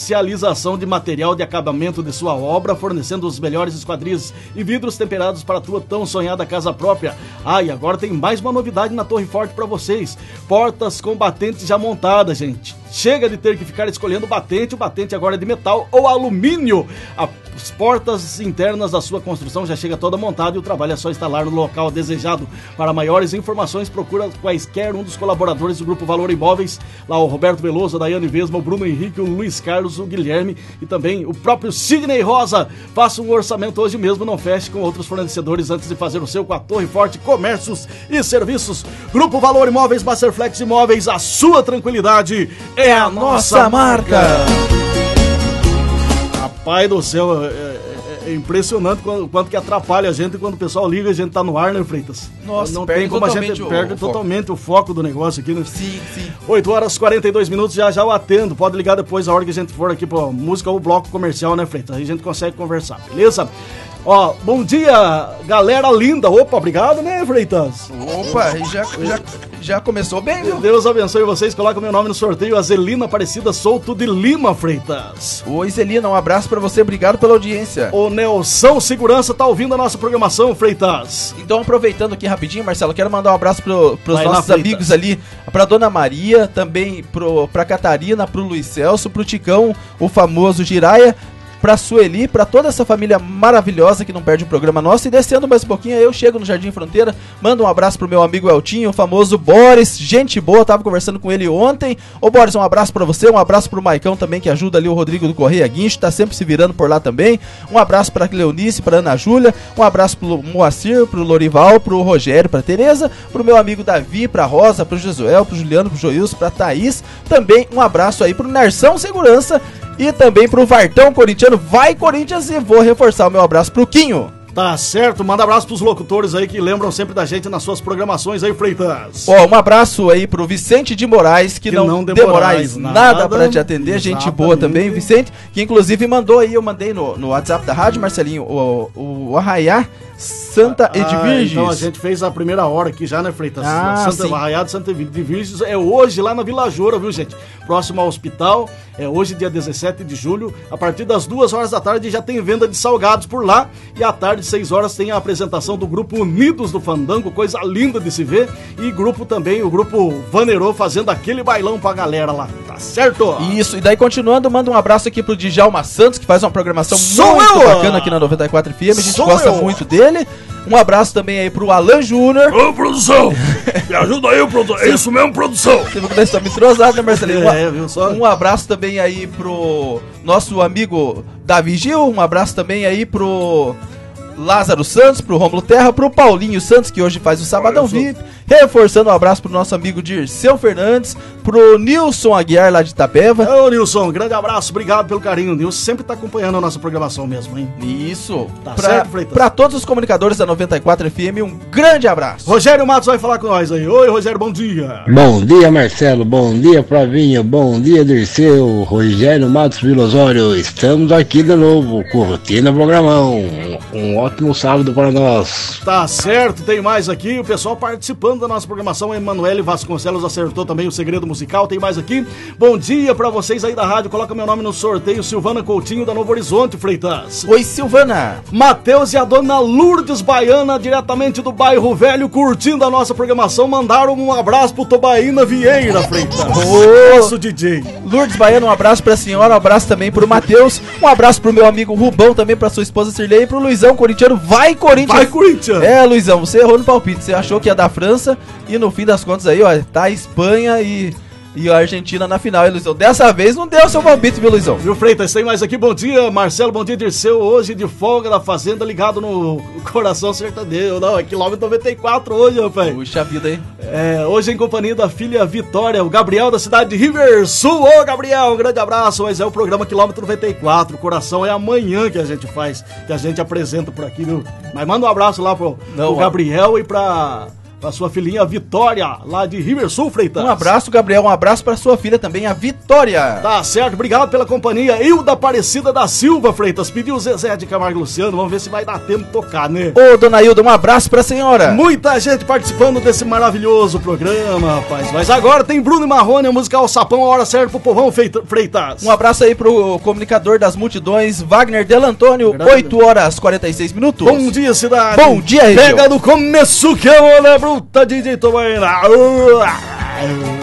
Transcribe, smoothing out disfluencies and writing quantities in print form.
comercialização de material de acabamento de sua obra, fornecendo os melhores esquadrias e vidros temperados para a tua tão sonhada casa própria. Ah, e agora tem mais uma novidade na Torre Forte para vocês. Portas com batentes já montadas, gente. Chega de ter que ficar escolhendo o batente agora é de metal ou alumínio. As portas internas da sua construção já chega toda montada e o trabalho é só instalar no local desejado. Para maiores informações, procura quaisquer um dos colaboradores do Grupo Valor Imóveis, lá o Roberto Veloso, a Daiane Vesma, o Bruno Henrique, o Luiz Carlos, o Guilherme e também o próprio Sidney Rosa. Faça um orçamento hoje mesmo, não feche com outros fornecedores antes de fazer o seu com a Torre Forte Comércios e Serviços. Grupo Valor Imóveis, Masterflex Imóveis, a sua tranquilidade é a nossa marca. Rapaz do céu, é impressionante quanto que atrapalha a gente quando o pessoal liga e a gente tá no ar, né, Freitas? Nossa, não tem como a gente perde totalmente o foco do negócio aqui, né? Sim. 8 horas e 42 minutos, já eu atendo. Pode ligar depois a hora que a gente for aqui pra música ou bloco comercial, né, Freitas? Aí a gente consegue conversar, beleza? Ó, bom dia, galera linda. Opa, obrigado, né, Freitas? Opa, já começou bem, viu? Deus abençoe vocês, coloca meu nome no sorteio, a Zelina Aparecida Souto de Lima, Freitas. Oi, Zelina, um abraço pra você, obrigado pela audiência. O Nelson Segurança tá ouvindo a nossa programação, Freitas. Então, aproveitando aqui rapidinho, Marcelo, quero mandar um abraço pros nossos amigos ali, pra Dona Maria, também pra Catarina, pro Luiz Celso, pro Ticão, o famoso Giraia, pra Sueli, pra toda essa família maravilhosa que não perde o programa nosso. E descendo mais um pouquinho, eu chego no Jardim Fronteira, mando um abraço pro meu amigo Eltinho, o famoso Boris, gente boa, tava conversando com ele ontem. Ô Boris, um abraço pra você, um abraço pro Maicão também, que ajuda ali o Rodrigo do Correia Guincho, tá sempre se virando por lá também. Um abraço pra Cleonice, pra Ana Júlia, um abraço pro Moacir, pro Lorival, pro Rogério, pra Tereza, pro meu amigo Davi, pra Rosa, pro Jesuel, pro Juliano, pro Joilson, pra Thaís. Também um abraço aí pro Narção Segurança e também pro Vartão Corintiano. Vai, Corinthians! E vou reforçar o meu abraço pro Quinho. Tá certo, manda abraço pros locutores aí que lembram sempre da gente nas suas programações aí, Freitas. Ó, um abraço aí pro Vicente de Moraes, que não demorais nada pra te atender, exatamente. Gente boa também, Vicente, que inclusive mandou aí, eu mandei no WhatsApp da rádio, Marcelinho, o Arraiá Santa Edvirges. Então a gente fez a primeira hora aqui já, né, Freitas? Sim. Arraiá de Santa Edvirges é hoje lá na Vila Joura, viu, gente? Próximo ao hospital, é hoje dia 17 de julho, a partir das 2 horas da tarde já tem venda de salgados por lá, e à tarde, 6 horas, tem a apresentação do grupo Unidos do Fandango, coisa linda de se ver, e grupo também, o grupo Vanerô fazendo aquele bailão pra galera lá, tá certo? Isso, e daí continuando, manda um abraço aqui pro Djalma Santos, que faz uma programação muito bacana aqui na 94 FM, a gente gosta muito dele. Um abraço também aí pro Alan Júnior. Ô, produção! Me ajuda aí, produção. É isso mesmo, produção. Você viu que nós estamos entrosados, né, Marcelinho? Viu só? Um abraço também aí pro nosso amigo Davi Gil. Um abraço também aí pro Lázaro Santos, pro Rômulo Terra, pro Paulinho Santos, que hoje faz o Sabadão VIP. Reforçando um abraço pro nosso amigo Dirceu Fernandes, pro Nilson Aguiar lá de Itapeva. Ô, Nilson, grande abraço, obrigado pelo carinho. O Nilson sempre tá acompanhando a nossa programação mesmo, hein? Isso. Tá certo, Freitas? Pra todos os comunicadores da 94 FM, um grande abraço. Rogério Matos vai falar com nós aí. Oi, Rogério, bom dia. Bom dia, Marcelo. Bom dia, Flavinho. Bom dia, Dirceu. Rogério Matos Vilosório. Estamos aqui de novo, curtindo o programão. Um ótimo sábado para nós. Tá certo, tem mais aqui. O pessoal participando da nossa programação. Emanuele Vasconcelos acertou também o segredo musical. Tem mais aqui. Bom dia pra vocês aí da rádio. Coloca meu nome no sorteio. Silvana Coutinho da Novo Horizonte, Freitas. Oi, Silvana. Matheus e a dona Lourdes Baiana, diretamente do bairro Velho, curtindo a nossa programação. Mandaram um abraço pro Tobaína Vieira, Freitas. Nosso DJ. Lourdes Baiana, um abraço pra senhora. Um abraço também pro Matheus. Um abraço pro meu amigo Rubão, também pra sua esposa Cirlei. E pro Luizão Corintiano. Vai, Corinthians! Vai, Corinthians! É, Luizão, você errou no palpite. Você achou que ia dar França e no fim das contas aí, ó, tá a Espanha e a Argentina na final, hein, Luizão? Dessa vez não deu seu palpite, viu, Luizão? Viu, Freitas? Tem mais aqui. Bom dia, Marcelo. Bom dia, Dirceu. Hoje de folga da fazenda, ligado no Coração Sertanejo. Não, é quilômetro 94 hoje, rapaz. Puxa vida, hein? É, hoje em companhia da filha Vitória, o Gabriel da cidade de Riversul. Ô, Gabriel, um grande abraço. Mas é o programa quilômetro 94. O Coração é amanhã que a gente faz, que a gente apresenta por aqui, viu? Mas manda um abraço lá pro Gabriel e pra pra sua filhinha Vitória, lá de Riversul, Freitas. Um abraço, Gabriel, um abraço pra sua filha também, a Vitória. Tá certo, obrigado pela companhia. Hilda Aparecida da Silva, Freitas, pediu o Zezé de Camargo e Luciano, vamos ver se vai dar tempo de tocar, né? Ô, dona Hilda, um abraço pra senhora. Muita gente participando desse maravilhoso programa, rapaz. Mas agora tem Bruno e Marrone, a musical Sapão, a hora certa pro povão, Freitas. Um abraço aí pro comunicador das multidões, Wagner Del Antônio, 8 horas 46 minutos. Bom dia, cidade. Bom dia, região. Pega no começo que eu olho a bruta, DJ Tomaina.